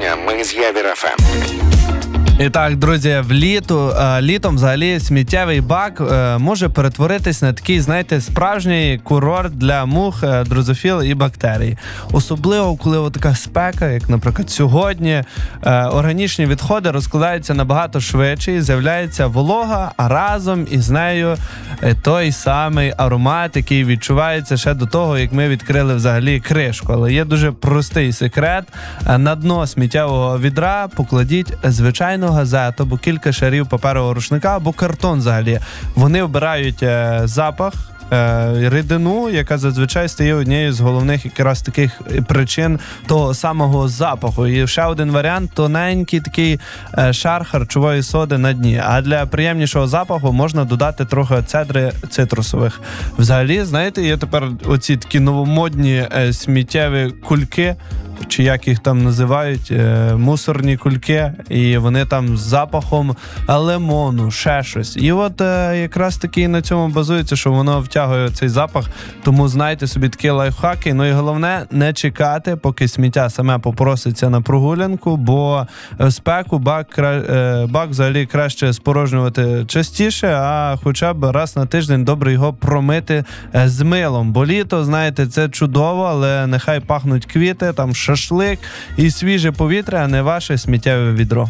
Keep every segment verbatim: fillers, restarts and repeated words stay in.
сьогодення ми з Явір еф ем. І так, друзі, в літу, літом взагалі сміттєвий бак може перетворитись на такий, знаєте, справжній курорт для мух, дрозофіл і бактерій. Особливо, коли така спека, як, наприклад, сьогодні, органічні відходи розкладаються набагато швидше і з'являється волога, а разом із нею той самий аромат, який відчувається ще до того, як ми відкрили взагалі кришку. Але є дуже простий секрет. На дно сміттєвого відра покладіть звичайну газету, або кілька шарів паперового рушника, або картон взагалі. Вони вбирають е, запах, е, рідину, яка зазвичай стає однією з головних якраз таких причин того самого запаху. І ще один варіант – тоненький такий е, шар харчової соди на дні. А для приємнішого запаху можна додати трохи цедри цитрусових. Взагалі, знаєте, є тепер оці такі новомодні е, сміттєві кульки, чи як їх там називають, е, мусорні кульки, і вони там з запахом лимону, ще щось. І от е, якраз таки на цьому базується, що воно втягує цей запах, тому знайте собі такі лайфхаки. Ну і головне, не чекати, поки сміття саме попроситься на прогулянку, бо в спеку бак, е, бак взагалі краще спорожнювати частіше, а хоча б раз на тиждень добре його промити е, з милом. Бо літо, знаєте, це чудово, але нехай пахнуть квіти, там шашлик і свіже повітря, а не ваше сміттєве відро.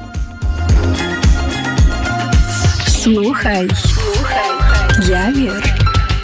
Слухай, Явір.